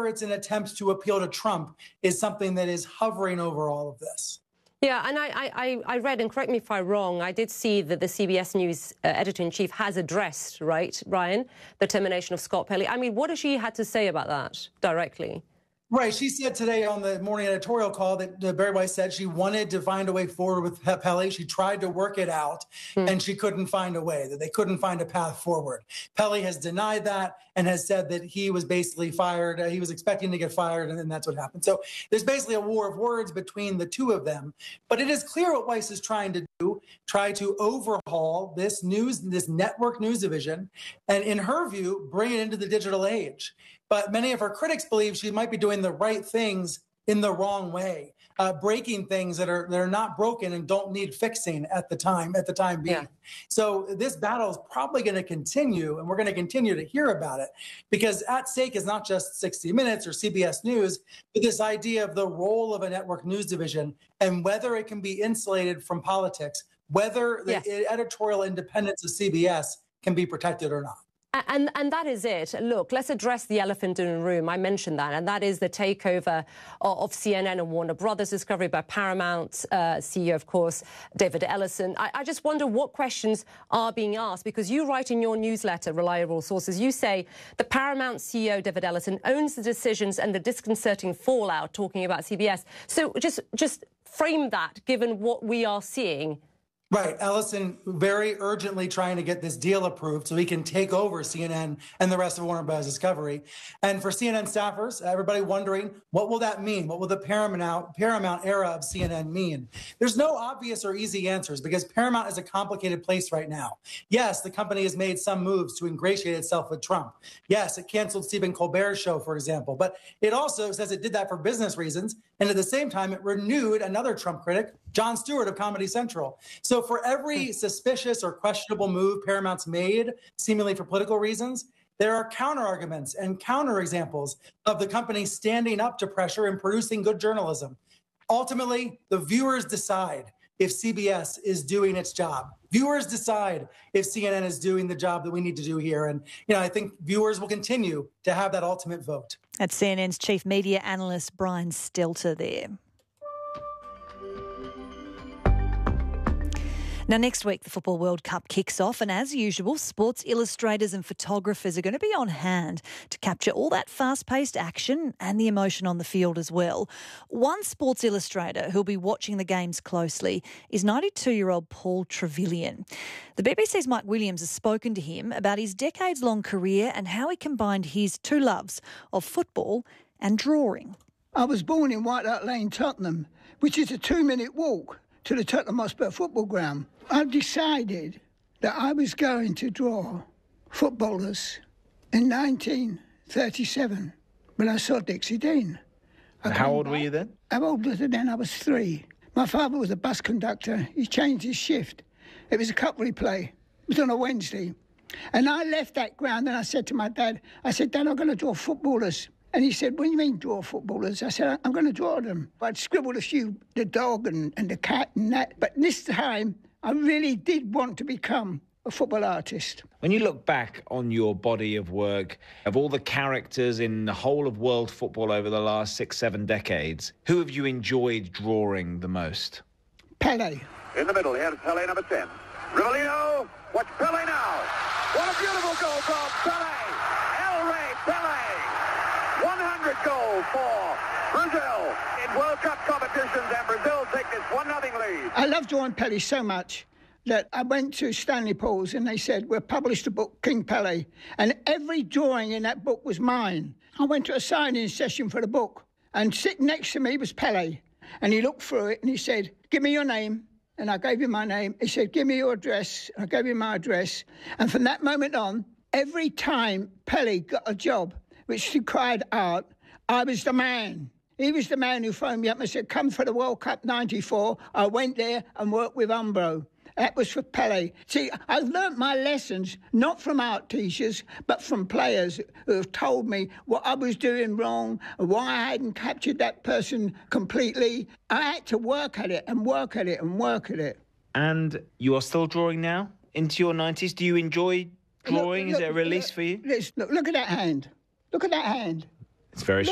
whether it's an attempt to appeal to Trump is something that is hovering over all of this. Yeah, and I read, and correct me if I'm wrong, I did see that the CBS News editor-in-chief has addressed, right, Ryan, the termination of Scott Pelley. I mean, what has she had to say about that directly? Right. She said today on the morning editorial call that Barry Weiss said she wanted to find a way forward with Pelley. She tried to work it out, and she couldn't find a way, that they couldn't find a path forward. Pelley has denied that and has said that he was basically fired. He was expecting to get fired, and then that's what happened. So there's basically a war of words between the two of them. But it is clear what Weiss is trying to do, try to overhaul this network news division, and in her view, bring it into the digital age. But many of her critics believe she might be doing the right things in the wrong way, breaking things that are not broken and don't need fixing at the time being. Yeah. So this battle is probably going to continue, and we're going to continue to hear about it, because at stake is not just 60 Minutes or CBS News, but this idea of the role of a network news division and whether it can be insulated from politics, whether the editorial independence of CBS can be protected or not. And that is it. Look, let's address the elephant in the room. I mentioned that, and that is the takeover of CNN and Warner Brothers Discovery by Paramount CEO, of course, David Ellison. I just wonder what questions are being asked, because you write in your newsletter, Reliable Sources, you say the Paramount CEO, David Ellison, owns the decisions and the disconcerting fallout, talking about CBS. So just frame that, given what we are seeing. Right. Ellison very urgently trying to get this deal approved so he can take over CNN and the rest of Warner Bros. Discovery. And for CNN staffers, everybody wondering, what will that mean? What will the Paramount era of CNN mean? There's no obvious or easy answers, because Paramount is a complicated place right now. Yes, the company has made some moves to ingratiate itself with Trump. Yes, it canceled Stephen Colbert's show, for example. But it also says it did that for business reasons. And at the same time, it renewed another Trump critic, Jon Stewart of Comedy Central. So for every suspicious or questionable move Paramount's made, seemingly for political reasons, there are counter-arguments and counter-examples of the company standing up to pressure and producing good journalism. Ultimately, the viewers decide if CBS is doing its job. Viewers decide if CNN is doing the job that we need to do here. And, I think viewers will continue to have that ultimate vote. That's CNN's chief media analyst, Brian Stelter there. Now, next week, the Football World Cup kicks off, and as usual, sports illustrators and photographers are going to be on hand to capture all that fast-paced action and the emotion on the field as well. One sports illustrator who'll be watching the games closely is 92-year-old Paul Trevelyan. The BBC's Mike Williams has spoken to him about his decades-long career and how he combined his two loves of football and drawing. I was born in White Hart Lane, Tottenham, which is a 2-minute walk to the Tottenham Hotspur football ground. I decided that I was going to draw footballers in 1937 when I saw Dixie Dean. How old were you then? How old was I then? I was 3. My father was a bus conductor. He changed his shift. It was a cutlery play. It was on a Wednesday. And I left that ground and I said to my dad, Dad, I'm going to draw footballers. And he said, what do you mean draw footballers? I said, I'm going to draw them. I'd scribbled a few, the dog and the cat and that. But this time, I really did want to become a football artist. When you look back on your body of work, of all the characters in the whole of world football over the last 6-7 decades, who have you enjoyed drawing the most? Pele. In the middle, here's Pele, number 10. Rivellino, watch Pele now. What a beautiful goal from Pele. El Rey Pele. 100 goals for Brazil in World Cup competitions, and Brazil take this 1-0 lead. I love drawing Pele so much that I went to Stanley Paul's and they said, we'll publish the book King Pele. And every drawing in that book was mine. I went to a signing session for the book, and sitting next to me was Pele. And he looked through it and he said, give me your name. And I gave him my name. He said, give me your address. I gave him my address. And from that moment on, every time Pele got a job which required art, I was the man. He was the man who phoned me up and said, come for the World Cup 94. I went there and worked with Umbro. That was for Pele. See, I've learnt my lessons, not from art teachers, but from players who have told me what I was doing wrong, why I hadn't captured that person completely. I had to work at it and work at it and work at it. And you are still drawing now, into your 90s? Do you enjoy drawing? Is it a release for you? Look at that hand. Look at that hand. It's very